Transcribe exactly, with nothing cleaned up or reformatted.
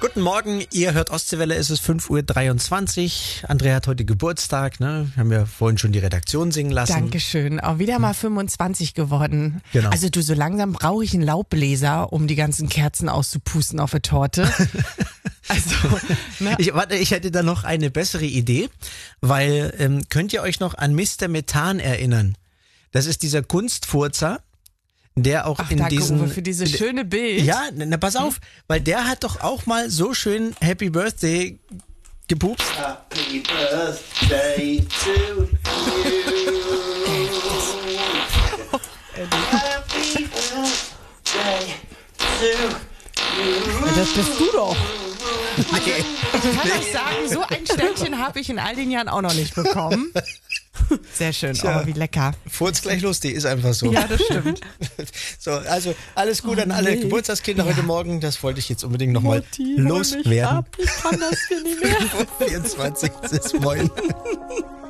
Guten Morgen, ihr hört Ostseewelle, es ist fünf Uhr dreiundzwanzig. Andrea hat heute Geburtstag, ne? Wir haben ja vorhin schon die Redaktion singen lassen. Dankeschön. Auch wieder mal fünfundzwanzig geworden. Genau. Also du, so langsam brauche ich einen Laubbläser, um die ganzen Kerzen auszupusten auf der Torte. Also, ne? Ich, warte, ich hätte da noch eine bessere Idee, weil ähm, könnt ihr euch noch an Mister Methan erinnern? Das ist dieser Kunstfurzer, der auch Ach, in danke, diesen... Uwe, für dieses schöne Bild. Ja, na pass auf, weil der hat doch auch mal so schön Happy Birthday gepupst. Happy Birthday to you. Happy Birthday to you. Das bist du doch. Nee. Ich kann euch sagen, so ein Sternchen habe ich in all den Jahren auch noch nicht bekommen. Sehr schön, Tja. oh, wie lecker. Furz gleich lustig, ist einfach so. Ja, das stimmt. So, also alles gut Oh, an alle nee. Geburtstagskinder Ja. heute Morgen. Das wollte ich jetzt unbedingt nochmal Mutti, hol mich loswerden. ab, ich kann das hier nicht mehr. vierundzwanzig ist moin.